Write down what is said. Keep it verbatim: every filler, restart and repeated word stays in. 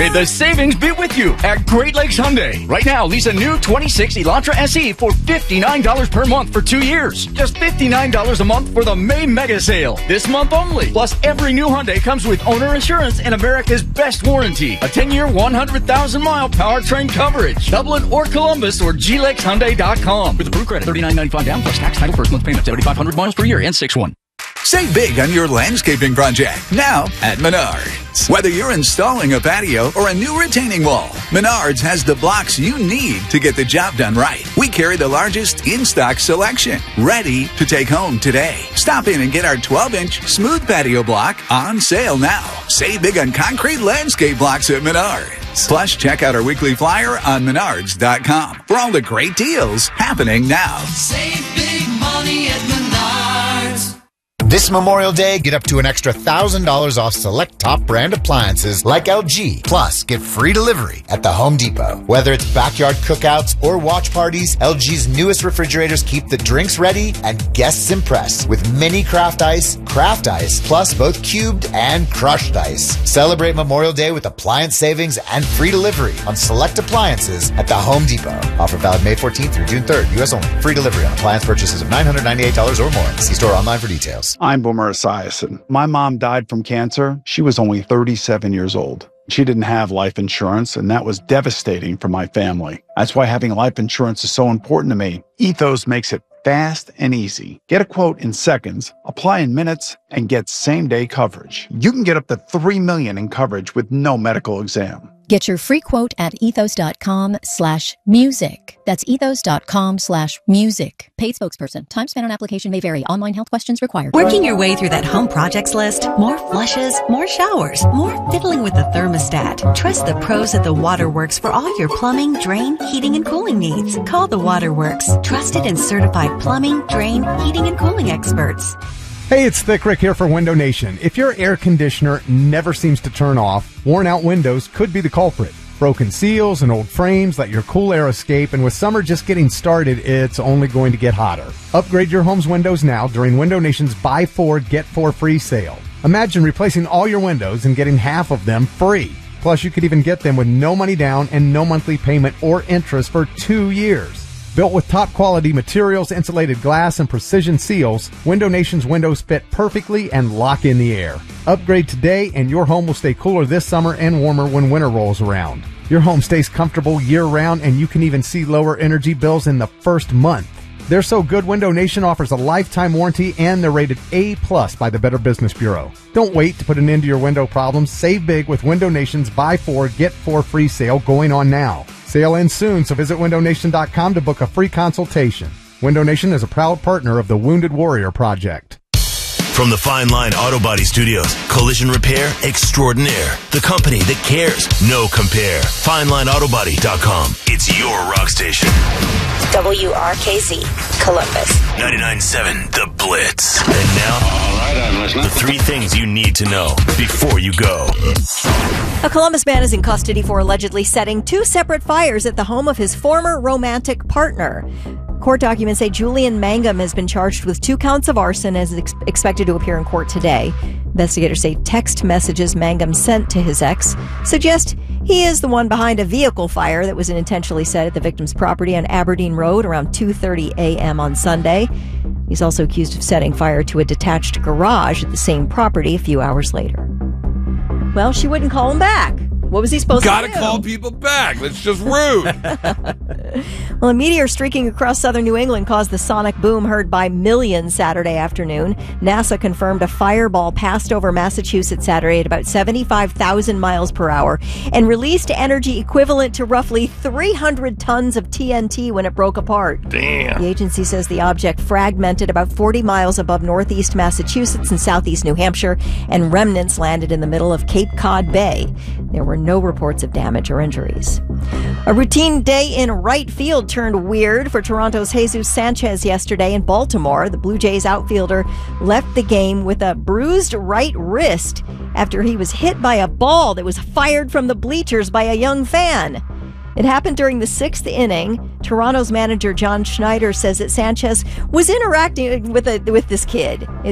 May the savings be with you at Great Lakes Hyundai. Right now, lease a new twenty-six Elantra S E for fifty-nine dollars per month for two years. Just fifty-nine dollars a month for the May Mega Sale. This month only. Plus, every new Hyundai comes with owner insurance and America's best warranty. A ten-year, one hundred thousand mile powertrain coverage. Dublin or Columbus or G Lex Hyundai dot com. With approved credit, thirty-nine ninety-five down plus tax, title, first month payment, seventy-five hundred miles per year and six one. Save big on your landscaping project now at Menards. Whether you're installing a patio or a new retaining wall, Menards has the blocks you need to get the job done right. We carry the largest in-stock selection, ready to take home today. Stop in and get our twelve-inch smooth patio block on sale now. Save big on concrete landscape blocks at Menards. Plus, check out our weekly flyer on Menards dot com for all the great deals happening now. Save big money at Menards. This Memorial Day, get up to an extra one thousand dollars off select top brand appliances like L G. Plus, get free delivery at the Home Depot. Whether it's backyard cookouts or watch parties, L G's newest refrigerators keep the drinks ready and guests impressed with mini craft ice, craft ice, plus both cubed and crushed ice. Celebrate Memorial Day with appliance savings and free delivery on select appliances at the Home Depot. Offer valid May fourteenth through June third. U S only. Free delivery on appliance purchases of nine hundred ninety-eight dollars or more. See store online for details. I'm Boomer Esiason. My mom died from cancer. She was only thirty-seven years old. She didn't have life insurance, and that was devastating for my family. That's why having life insurance is so important to me. Ethos makes it fast and easy. Get a quote in seconds, apply in minutes, and get same-day coverage. You can get up to three million dollars in coverage with no medical exam. Get your free quote at ethos.com slash music. That's ethos.com slash music. Paid spokesperson. Time spent on application may vary. Online health questions required. Working your way through that home projects list? More flushes, more showers, more fiddling with the thermostat. Trust the pros at the Waterworks for all your plumbing, drain, heating, and cooling needs. Call the Waterworks. Trusted and certified plumbing, drain, heating, and cooling experts. Hey, it's Thick Rick here for Window Nation. If your air conditioner never seems to turn off, worn-out windows could be the culprit. Broken seals and old frames let your cool air escape, and with summer just getting started, it's only going to get hotter. Upgrade your home's windows now during Window Nation's Buy Four, Get Four Free sale. Imagine replacing all your windows and getting half of them free. Plus, you could even get them with no money down and no monthly payment or interest for two years. Built with top-quality materials, insulated glass, and precision seals, Window Nation's windows fit perfectly and lock in the air. Upgrade today, and your home will stay cooler this summer and warmer when winter rolls around. Your home stays comfortable year-round, and you can even see lower energy bills in the first month. They're so good, Window Nation offers a lifetime warranty, and they're rated A plus by the Better Business Bureau. Don't wait to put an end to your window problems. Save big with Window Nation's Buy Four, Get Four Free sale going on now. Sale ends soon, so visit window nation dot com to book a free consultation. Window Nation is a proud partner of the Wounded Warrior Project. From the Fine Line Auto Body Studios, collision repair extraordinaire. The company that cares, no compare. fine line auto body dot com. It's your rock station. W R K Z, Columbus. ninety-nine point seven The Blitz. And now, all right, I'm listening. The three things you need to know before you go. A Columbus man is in custody for allegedly setting two separate fires at the home of his former romantic partner. Court documents say Julian Mangum has been charged with two counts of arson and is ex- expected to appear in court today. Investigators say text messages Mangum sent to his ex suggest he is the one behind a vehicle fire that was intentionally set at the victim's property on Aberdeen Road around two thirty a.m. on Sunday. He's also accused of setting fire to a detached garage at the same property a few hours later. Well, she wouldn't call him back. What was he supposed Gotta to do? Gotta call people back. That's just rude. Well, a meteor streaking across southern New England caused the sonic boom heard by millions Saturday afternoon. NASA confirmed a fireball passed over Massachusetts Saturday at about seventy-five thousand miles per hour and released energy equivalent to roughly three hundred tons of T N T when it broke apart. Damn. The agency says the object fragmented about forty miles above northeast Massachusetts and southeast New Hampshire, and remnants landed in the middle of Cape Cod Bay. There were no reports of damage or injuries. A routine day in right field turned weird for Toronto's Jesus Sanchez yesterday in Baltimore. The Blue Jays outfielder left the game with a bruised right wrist after he was hit by a ball that was fired from the bleachers by a young fan. It happened during the sixth inning. Toronto's manager John Schneider says that Sanchez was interacting with a, with this kid.